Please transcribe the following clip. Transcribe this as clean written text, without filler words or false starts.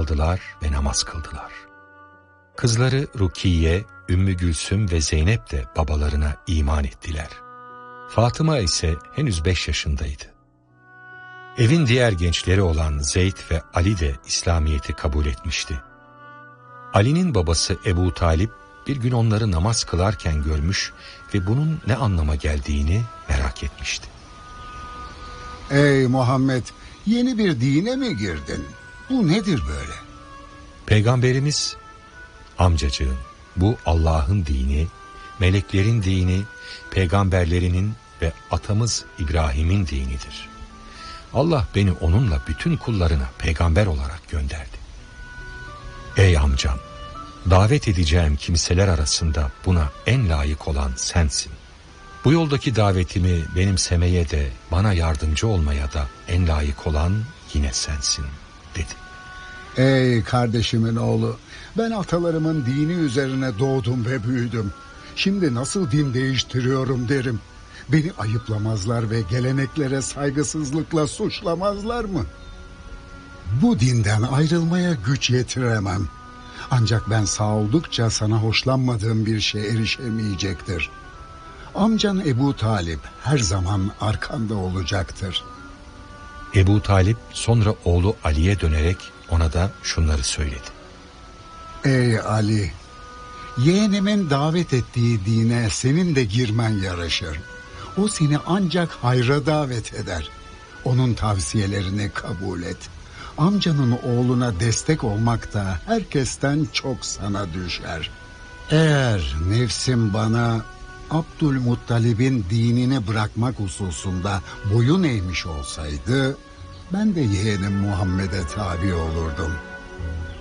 aldılar ve namaz kıldılar. Kızları Rukiye, Ümmü Gülsüm ve Zeynep de babalarına iman ettiler. Fatıma ise henüz 5 yaşındaydı. Evin diğer gençleri olan Zeyd ve Ali de İslamiyet'i kabul etmişti. Ali'nin babası Ebu Talip bir gün onları namaz kılarken görmüş ve bunun ne anlama geldiğini merak etmişti. Ey Muhammed, yeni bir dine mi girdin? Bu nedir böyle? Peygamberimiz, amcacığım, bu Allah'ın dini, meleklerin dini, peygamberlerinin ve atamız İbrahim'in dinidir. Allah beni onunla bütün kullarına peygamber olarak gönderdi. Ey amcam, davet edeceğim kimseler arasında buna en layık olan sensin. Bu yoldaki davetimi benimsemeye de bana yardımcı olmaya da en layık olan yine sensin, dedi. Ey kardeşimin oğlu, ben atalarımın dini üzerine doğdum ve büyüdüm. Şimdi nasıl din değiştiriyorum derim. Beni ayıplamazlar ve geleneklere saygısızlıkla suçlamazlar mı? Bu dinden ayrılmaya güç yetiremem. Ancak ben sağ oldukça sana hoşlanmadığım bir şey erişemeyecektir. Amcan Ebu Talip her zaman arkanda olacaktır. Ebu Talip sonra oğlu Ali'ye dönerek ona da şunları söyledi. Ey Ali, yeğenimin davet ettiği dine senin de girmen yaraşır. O seni ancak hayra davet eder. Onun tavsiyelerini kabul et. Amcanın oğluna destek olmak da herkesten çok sana düşer. Eğer nefsim bana Abdülmuttalib'in dinini bırakmak hususunda boyun eğmiş olsaydı, ben de yeğenim Muhammed'e tabi olurdum.